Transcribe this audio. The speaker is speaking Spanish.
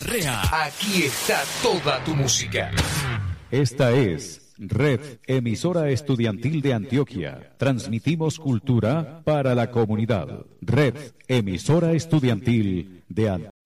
Urrea. Aquí está toda tu música. Esta es Red Emisora Estudiantil de Antioquia. Transmitimos cultura para la comunidad. Red Emisora Estudiantil de Antioquia.